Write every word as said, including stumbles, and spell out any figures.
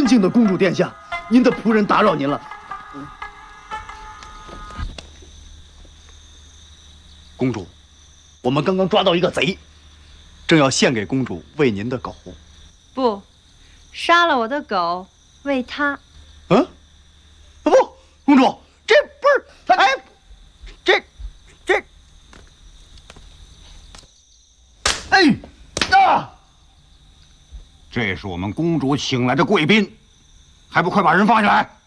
尊敬的公主殿下，您的仆人打扰您了。公主，我们刚刚抓到一个贼，正要献给公主喂您的狗。 不，杀了我的狗喂它。 嗯，啊不，公主，这不是，哎，这这，哎啊！ 这是我们公主请来的贵宾，还不快把人放下来！